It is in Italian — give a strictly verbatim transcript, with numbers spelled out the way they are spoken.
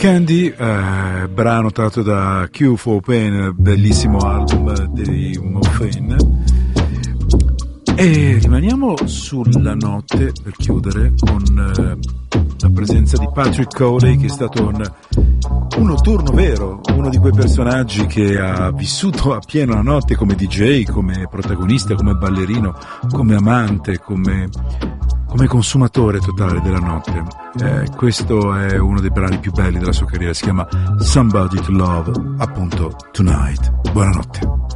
Candy, eh, brano tratto da Q for Pain, bellissimo album di Morphine. E rimaniamo sulla notte per chiudere con eh, la presenza di Patrick Cowley, che è stato un, un notturno vero, uno di quei personaggi che ha vissuto a pieno la notte come D J, come protagonista, come ballerino, come amante, come, come consumatore totale della notte. Eh, questo è uno dei brani più belli della sua carriera, si chiama Somebody to Love, appunto Tonight. Buonanotte.